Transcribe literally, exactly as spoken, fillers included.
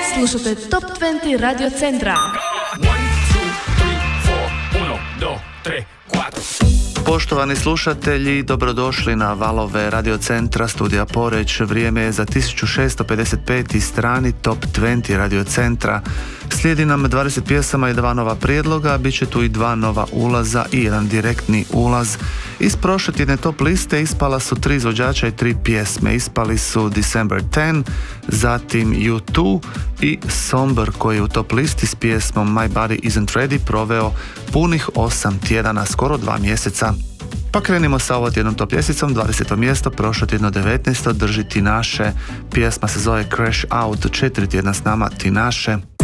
Slušate Top dvadeset Radio Centra. Poštovani slušatelji, dobrodošli na valove Radio Centra Studija Poreć. Vrijeme je za tisuću šesto pedeset peti strani Top dvadeset Radio Centra. Slijedi nam dvadeset pjesama i dva nova prijedloga, bit će tu i dva nova ulaza i jedan direktni ulaz. Iz prošle tjedne top liste ispala su tri izvođača i tri pjesme. Ispali su December tenth, zatim U dva i Somber, koji je u top listi s pjesmom My Body Isn't Ready proveo punih osam tjedana, skoro dva mjeseca. Pa krenimo sa ovo tjednom top ljestvicom. dvadeseto mjesto, prošlo tjedno devetnaesto, drži Tinashe. Pjesma se zove Crash Out, četiri tjedna s nama Tinashe.